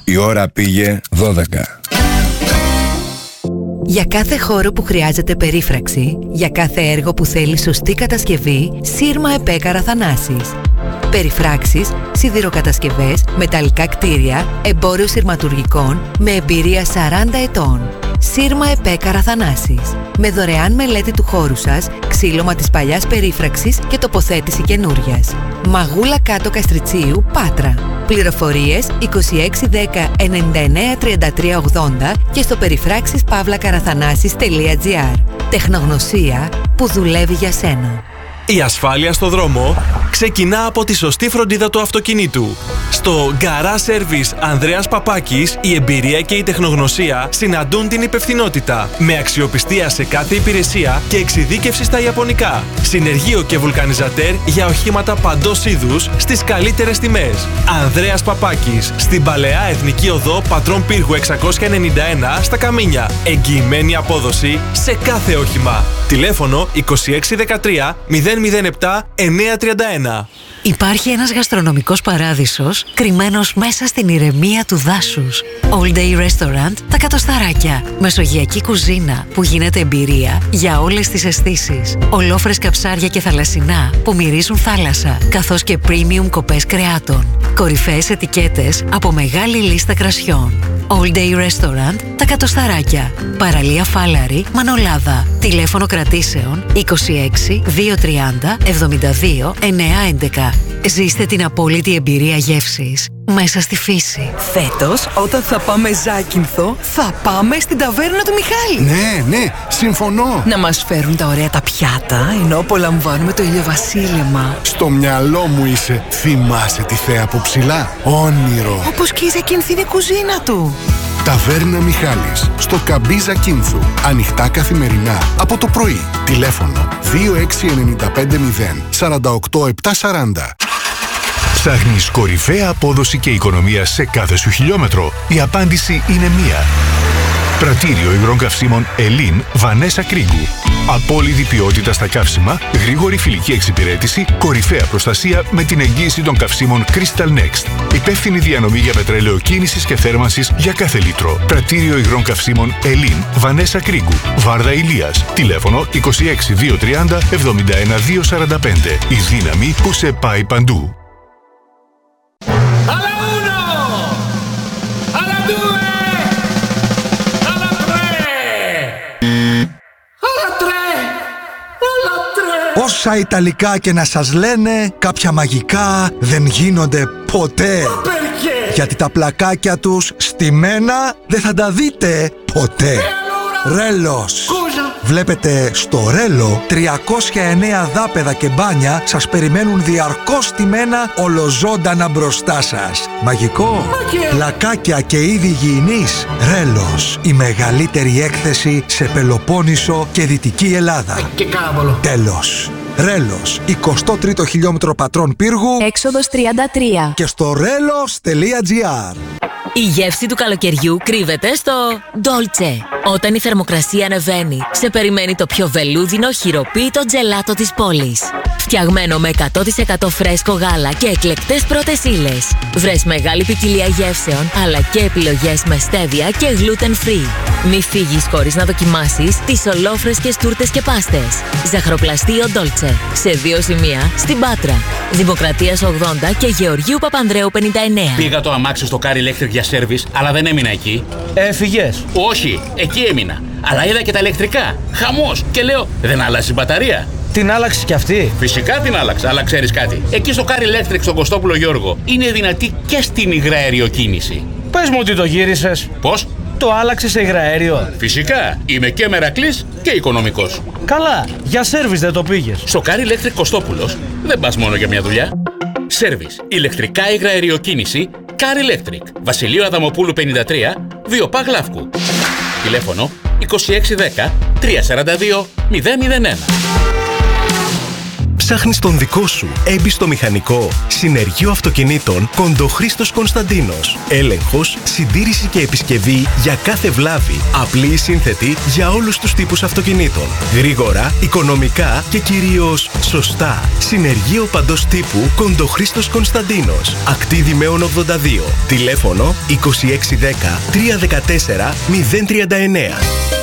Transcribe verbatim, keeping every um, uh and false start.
Η ώρα πήγε δώδεκα. Για κάθε χώρο που χρειάζεται περίφραξη, για κάθε έργο που θέλει σωστή κατασκευή, Σύρμα ΕΠΕ Καραθανάσης. Περιφράξεις, σιδηροκατασκευές, μεταλλικά κτίρια, εμπόριο σειρματουργικών με εμπειρία σαράντα ετών. Σύρμα ΕΠΕ Καραθανάσης. Με δωρεάν μελέτη του χώρου σας, ξύλωμα της παλιάς περίφραξης και τοποθέτηση καινούριας. Μαγούλα κάτω Καστριτσίου, Πάτρα. Πληροφορίες είκοσι έξι δέκα ενενήντα εννέα τριάντα τρία ογδόντα και στο περιφράξεις παύλα καραθανάσης τελεία τζι άρ. Τεχνογνωσία που δουλεύει για σένα. Η ασφάλεια στο δρόμο ξεκινά από τη σωστή φροντίδα του αυτοκινήτου. Στο Garage Service Ανδρέας Παπάκης, η εμπειρία και η τεχνογνωσία συναντούν την υπευθυνότητα, με αξιοπιστία σε κάθε υπηρεσία και εξειδίκευση στα ιαπωνικά. Συνεργείο και βουλκανιζατέρ για οχήματα παντός είδους στις καλύτερες τιμές. Ανδρέας Παπάκης, στην Παλαιά Εθνική Οδό Πατρών Πύργου εξακόσια ενενήντα ένα στα Καμίνια. Εγγυημένη απόδοση σε κάθε όχημα. Τηλέφωνο είκοσι έξι δεκατρία μηδέν μηδέν επτά εννέα τριάντα ένα. Υπάρχει ένας γαστρονομικός παράδεισος κρυμμένος μέσα στην ηρεμία του δάσους. All Day Restaurant Τα Κατοσταράκια. Μεσογειακή κουζίνα που γίνεται εμπειρία για όλες τις αισθήσεις. Ολόφρεσκα ψάρια και θαλασσινά που μυρίζουν θάλασσα, καθώς και premium κοπές κρεάτων. Κορυφαίες ετικέτες από μεγάλη λίστα κρασιών. All Day Restaurant Τα Κατοσταράκια. Παραλία Φάλαρη, Μανολάδα. Τηλέφωνο κρατήσεων είκοσι έξι διακόσια τριάντα εβδομήντα δύο εννιακόσια έντεκα. Ζήστε την απόλυτη εμπειρία γεύσης μέσα στη φύση. Φέτος, όταν θα πάμε Ζάκυνθο, θα πάμε στην ταβέρνα του Μιχάλη. Ναι, ναι, συμφωνώ. Να μας φέρουν τα ωραία τα πιάτα, ενώ απολαμβάνουμε το ηλιοβασίλεμα. Στο μυαλό μου είσαι. Θυμάσαι τη θέα από ψηλά. Όνειρο. Όπως και η Ζακυνθίδη κουζίνα του. Ταβέρνα Μιχάλης, στο Καμπί Ζακίνθου. Ανοιχτά καθημερινά από το πρωί. Τηλέφωνο δύο έξι εννιά πέντε μηδέν τέσσερα οκτώ επτακόσια σαράντα. Ψάχνεις κορυφαία απόδοση και οικονομία σε κάθε σου χιλιόμετρο? Η απάντηση είναι μία. Πρατήριο υγρών καυσίμων Ελίν Βανέσα Κρίγκου. Απόλυτη ποιότητα στα καύσιμα, γρήγορη φιλική εξυπηρέτηση, κορυφαία προστασία με την εγγύηση των καυσίμων Crystal Next. Υπεύθυνη διανομή για πετρέλαιο κίνησης και θέρμανσης για κάθε λίτρο. Πρατήριο υγρών καυσίμων Ελίν Βανέσα Κρίγκου. Βάρδα Ηλίας. Τηλέφωνο είκοσι έξι διακόσια τριάντα εβδομήντα ένα διακόσια σαράντα πέντε. Η δύναμη που σε πάει παντού. Όσα Ιταλικά και να σας λένε, κάποια μαγικά δεν γίνονται ποτέ. Γιατί τα πλακάκια τους στημένα δεν θα τα δείτε ποτέ. Ρέλος. Βλέπετε, στο Ρέλο τριακόσια εννέα δάπεδα και μπάνια σας περιμένουν διαρκώς στημένα ολοζώντανα μπροστά σας. Μαγικό. Πλακάκια και είδη υγιεινής. Ρέλος. Η μεγαλύτερη έκθεση σε Πελοπόννησο και Δυτική Ελλάδα. Και κάβολο. Τέλος. Ρέλος, εικοστό τρίτο χιλιόμετρο Πατρών Πύργου, έξοδος τριάντα τρία. Και στο ρέλος τελεία τζι άρ. Η γεύση του καλοκαιριού κρύβεται στο Dolce. Όταν η θερμοκρασία ανεβαίνει, σε περιμένει το πιο βελούδινο χειροποίητο τζελάτο της πόλης. Φτιαγμένο με εκατό τοις εκατό φρέσκο γάλα και εκλεκτές πρώτες ύλες. Βρες μεγάλη ποικιλία γεύσεων, αλλά και επιλογές με στέβια και gluten free. Μη φύγεις χωρίς να δοκιμάσεις τις ολόφρεσκες τούρτες και πάστες. Ζαχαροπλαστείο Dolce. Σε δύο σημεία στην Πάτρα. Δημοκρατίας ογδόντα και Γεωργίου Παπανδρέου πενήντα εννέα. Πήγα το αμάξι στο Car Electric για σέρβις, αλλά δεν έμεινα εκεί. Έφυγες? Όχι, εκεί έμεινα. Αλλά είδα και τα ηλεκτρικά. Χαμός. Και λέω, δεν άλλασε η μπαταρία? Την άλλαξε κι αυτή? Φυσικά την άλλαξα, αλλά ξέρεις κάτι? Εκεί στο Car Electric στον Κωστόπουλο Γιώργο είναι δυνατή και στην υγραέριο κίνηση. Πες μου ότι το γύρισες. Πώς? Το άλλαξε σε υγραέριο? Φυσικά. Είμαι και μερακλής και οικονομικός. Καλά. Για σέρβις δεν το πήγες? Στο Car Electric Κωστόπουλος δεν πας μόνο για μια δουλειά. Σέρβις, ηλεκτρικά υγραεριοκίνηση, Car Electric. Βασιλείο Αδαμοπούλου πενήντα τρία, δύο Π Γλαύκου. Τηλέφωνο είκοσι έξι δέκα τριακόσια σαράντα δύο μηδέν μηδέν ένα. Ψάχνεις τον δικό σου έμπιστο μηχανικό? Συνεργείο Αυτοκινήτων Κοντοχρήστος Κωνσταντίνος. Έλεγχος, συντήρηση και επισκευή για κάθε βλάβη. Απλή ή σύνθετη για όλους τους τύπους αυτοκινήτων. Γρήγορα, οικονομικά και κυρίως σωστά. Συνεργείο παντός τύπου Κοντοχρήστος Κωνσταντίνος. Ακτή Δημαίων ογδόντα δύο. Τηλέφωνο είκοσι έξι δέκα τριακόσια δεκατέσσερα μηδέν τριάντα εννέα.